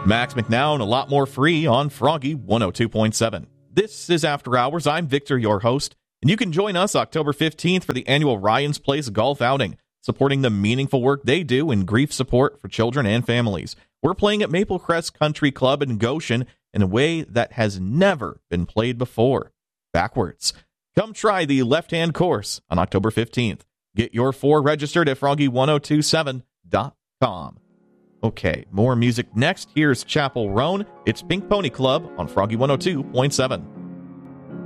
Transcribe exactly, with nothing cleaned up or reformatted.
Max McNown, a lot more free on Froggy one oh two point seven. This is After Hours. I'm Victor, your host, and you can join us October fifteenth for the annual Ryan's Place Golf Outing, supporting the meaningful work they do in grief support for children and families. We're playing at Maple Crest Country Club in Goshen in a way that has never been played before. Backwards. Come try the left-hand course on October fifteenth. Get your four registered at froggy one oh two seven dot com. Okay, more music next. Here's Chapel Roan. It's Pink Pony Club on Froggy one oh two point seven.